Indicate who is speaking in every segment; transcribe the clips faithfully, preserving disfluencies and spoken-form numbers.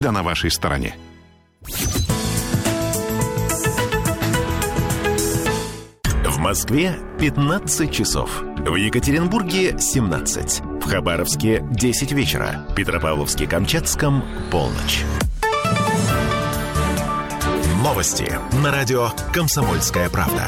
Speaker 1: Да на вашей стороне.
Speaker 2: В Москве пятнадцать часов. В Екатеринбурге семнадцать. В Хабаровске десять вечера. В Петропавловске-Камчатском полночь. Новости на радио «Комсомольская правда».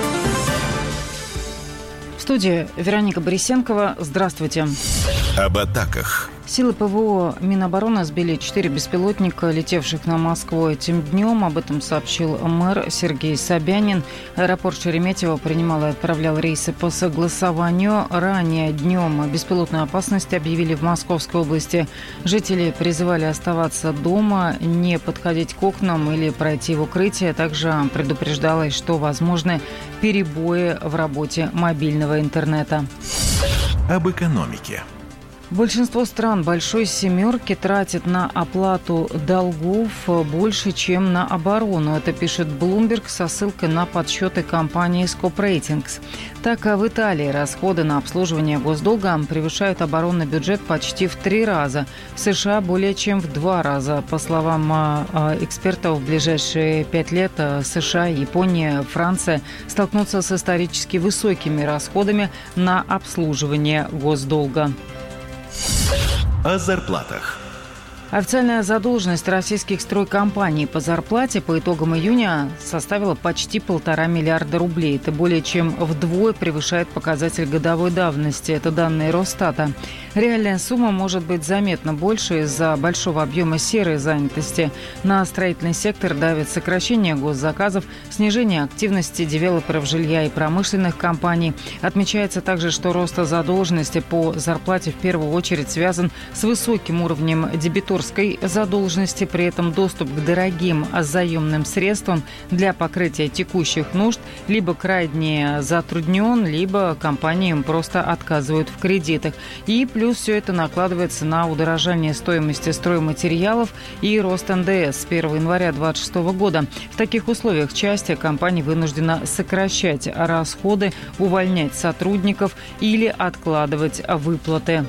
Speaker 3: В студии Вероника Борисенкова. Здравствуйте.
Speaker 2: Об атаках.
Speaker 3: Силы ПВО Минобороны сбили четыре беспилотника, летевших на Москву этим днем. Об этом сообщил мэр Сергей Собянин. Аэропорт Шереметьево принимал и отправлял рейсы по согласованию. Ранее днем о беспилотной опасности объявили в Московской области. Жители призывали оставаться дома, не подходить к окнам или пройти в укрытие. Также предупреждалось, что возможны перебои в работе мобильного интернета.
Speaker 2: Об экономике.
Speaker 3: Большинство стран Большой Семерки тратит на оплату долгов больше, чем на оборону. Это пишет Bloomberg со ссылкой на подсчеты компании Scope Ratings. Так, в Италии расходы на обслуживание госдолга превышают оборонный бюджет почти в три раза. В США более чем в два раза. По словам экспертов, в ближайшие пять лет США, Япония, Франция столкнутся с исторически высокими расходами на обслуживание госдолга.
Speaker 2: О зарплатах.
Speaker 3: Официальная задолженность российских стройкомпаний по зарплате по итогам июня составила почти полтора миллиарда рублей. Это более чем вдвое превышает показатель годовой давности. Это данные Росстата. Реальная сумма может быть заметно больше из-за большого объема серой занятости. На строительный сектор давит сокращение госзаказов, снижение активности девелоперов жилья и промышленных компаний. Отмечается также, что рост задолженности по зарплате в первую очередь связан с высоким уровнем дебиторской задолженности. При этом доступ к дорогим заемным средствам для покрытия текущих нужд либо крайне затруднен, либо компаниям просто отказывают в кредитах. И плюс все это накладывается на удорожание стоимости стройматериалов и рост эн дэ эс с первого января две тысячи двадцать шестого года. В таких условиях часть компаний вынуждена сокращать расходы, увольнять сотрудников или откладывать выплаты.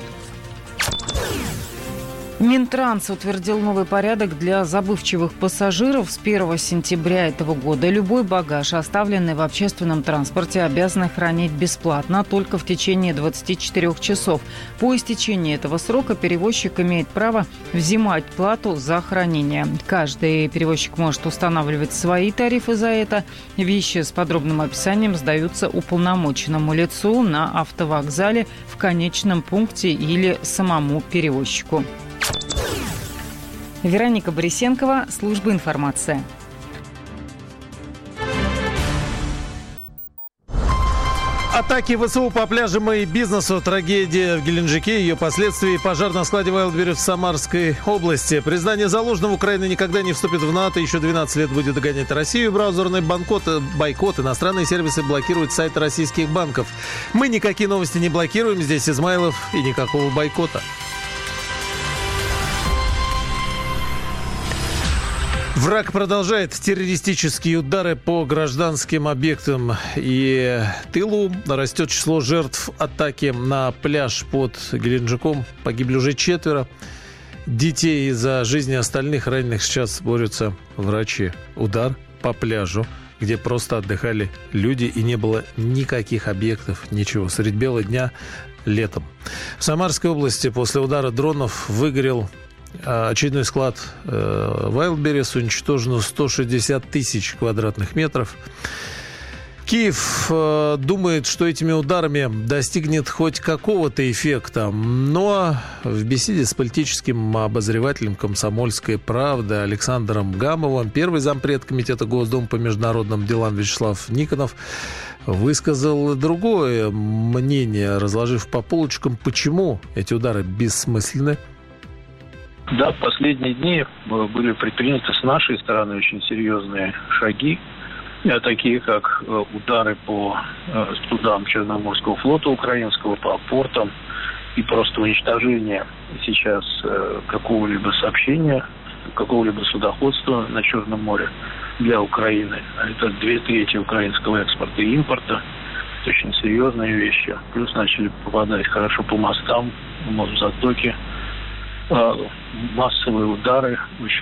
Speaker 3: Минтранс утвердил новый порядок для забывчивых пассажиров. С первого сентября этого года любой багаж, оставленный в общественном транспорте, обязаны хранить бесплатно только в течение двадцати четырёх часов. По истечении этого срока перевозчик имеет право взимать плату за хранение. Каждый перевозчик может устанавливать свои тарифы за это. Вещи с подробным описанием сдаются уполномоченному лицу на автовокзале, в конечном пункте или самому перевозчику. Вероника Борисенкова, служба информации.
Speaker 4: Атаки ВСУ по пляжам и бизнесу, трагедия в Геленджике, ее последствия, пожар на складе Wildberries в Самарской области. Признание Залужного: Украина никогда не вступит в НАТО, еще двенадцать лет будет догонять Россию. Браузерный бойкот, бойкот, иностранные сервисы блокируют сайты российских банков. Мы никакие новости не блокируем, здесь Измайлов, и никакого бойкота. Враг продолжает террористические удары по гражданским объектам и тылу. Растет число жертв атаки на пляж под Геленджиком. Погибли уже четверо детей. За жизни остальных раненых сейчас борются врачи. Удар по пляжу, где просто отдыхали люди и не было никаких объектов, ничего. Средь бела дня летом. В Самарской области после удара дронов выгорел очередной склад Wildberries, уничтожено сто шестьдесят тысяч квадратных метров. Киев э, думает, что этими ударами достигнет хоть какого-то эффекта. Но в беседе с политическим обозревателем «Комсомольской правды» Александром Гамовым первый зампред комитета Госдумы по международным делам Вячеслав Никонов высказал другое мнение, разложив по полочкам, почему эти удары бессмысленны.
Speaker 5: Да, в последние дни были предприняты с нашей стороны очень серьезные шаги, такие как удары по судам Черноморского флота украинского, по портам и просто уничтожение сейчас какого-либо сообщения, какого-либо судоходства на Черном море для Украины. Это две трети украинского экспорта и импорта. Это очень серьезные вещи. Плюс начали попадать хорошо по мостам, в Мосзатоке. массовые удары, очень